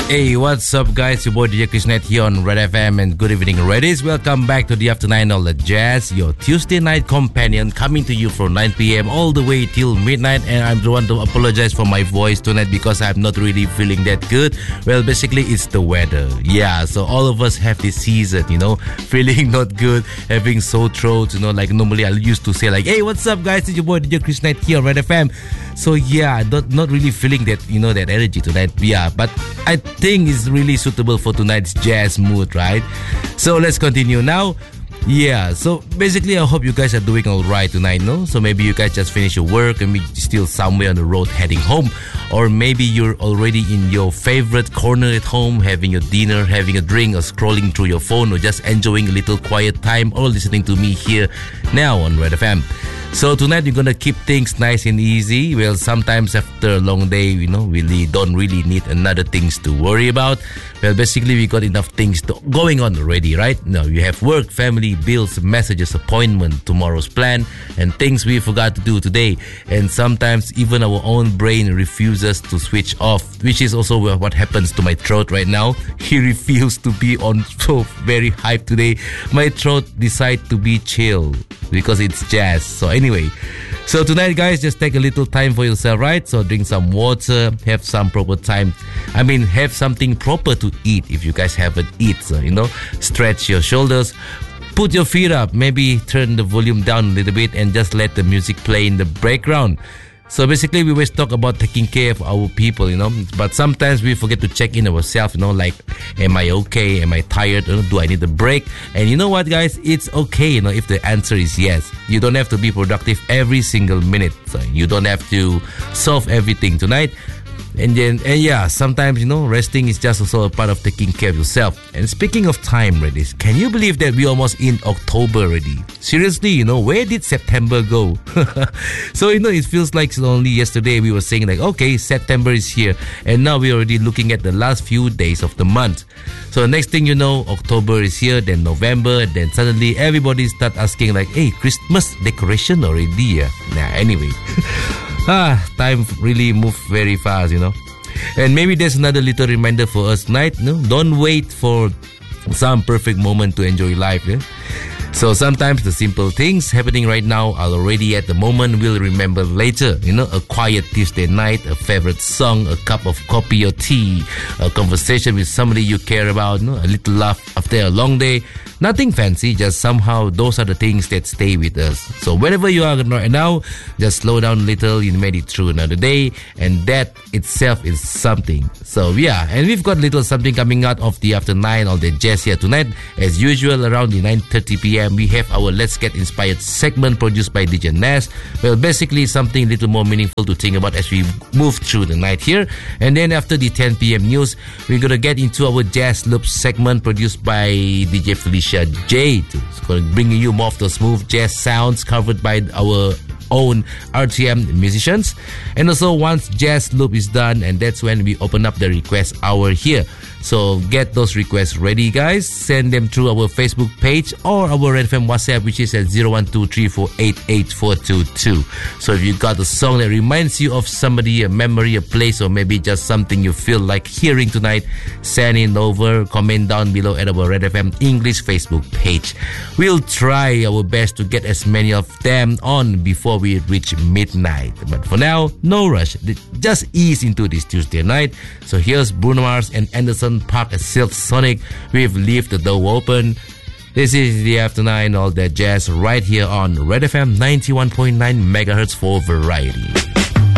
Hey, what's up, guys? Your boy DJ Krishnet here on Red FM, and good evening, Reddies. Welcome back to the After 9 All The Jazz, your Tuesday night companion, coming to you from 9 p.m. all the way till midnight. And I want to apologize for my voice tonight because I'm not really feeling that good. Well, basically, it's the weather. Yeah, so all of us have this season, feeling not good, having sore throats, like normally I used to say like, hey, what's up, guys? It's your boy DJ Krishnet here on Red FM. So yeah, not really feeling that, that energy tonight. Yeah, but I think it's really suitable for tonight's jazz mood, right? So let's continue now. Yeah, so basically I hope you guys are doing alright tonight, no? So maybe you guys just finished your work and maybe still somewhere on the road heading home. Or maybe you're already in your favorite corner at home, having your dinner, having a drink, or scrolling through your phone, or just enjoying a little quiet time, or listening to me here now on Red FM. So tonight we're gonna keep things nice and easy. Well, sometimes after a long day, we don't really need another things to worry about. Well, basically we got enough things going on already, right? No, you have work, family, bills, messages, appointment, tomorrow's plan, and things we forgot to do today. And sometimes even our own brain refuses to switch off, which is also what happens to my throat right now. He refused to be on so very hype today. My throat decided to be chill because it's jazz. So anyway, so tonight, guys, just take a little time for yourself, right? So drink some water, have some proper time. Have something proper to eat if you guys haven't eaten. So, stretch your shoulders, put your feet up, maybe turn the volume down a little bit and just let the music play in the background. So basically, we always talk about taking care of our people, but sometimes we forget to check in ourselves, like, am I okay? Am I tired? Do I need a break? And you know what, guys? It's okay, if the answer is yes. You don't have to be productive every single minute. So you don't have to solve everything tonight. And yeah, sometimes, resting is just also a part of taking care of yourself. And speaking of time, Reddies, can you believe that we're almost in October already? Seriously, where did September go? So, it feels like only yesterday we were saying like, okay, September is here. And now we're already looking at the last few days of the month. So next thing you know, October is here, then November, then suddenly everybody start asking like, hey, Christmas decoration already? Anyway. Time really moved very fast, And maybe there's another little reminder for us tonight. Don't wait for some perfect moment to enjoy life. So sometimes the simple things happening right now are already at the moment we'll remember later. A quiet Tuesday night, a favorite song, a cup of coffee or tea, a conversation with somebody you care about, a little laugh after a long day. Nothing fancy, just somehow those are the things that stay with us. So wherever you are right now, just slow down a little. You made it through another day, and that itself is something. So yeah, and we've got a little something coming out of the After 9 All The Jazz here tonight. As usual, around the 9:30 p.m, we have our Let's Get Inspired segment produced by DJ Nas. Well, basically something a little more meaningful to think about as we move through the night here. And then after the 10 p.m. news, we're going to get into our Jazz Loop segment produced by DJ Felicia J. It's going to bring you more of the smooth jazz sounds covered by our own RTM musicians. And also once Jazz Loop is done, and that's when we open up the request hour here. So get those requests ready, guys. Send them through our Facebook page or our Red FM WhatsApp, which is at 01234888422. So if you got a song that reminds you of somebody, a memory, a place, or maybe just something you feel like hearing tonight, send it over, comment down below at our Red FM English Facebook page. We'll try our best to get as many of them on before we reach midnight. But for now, no rush. Just ease into this Tuesday night. So here's Bruno Mars and Anderson .Paak at Silk Sonic. We've left the door open. This is the After 9 All That Jazz right here on Red FM 91.9 MHz for Variety.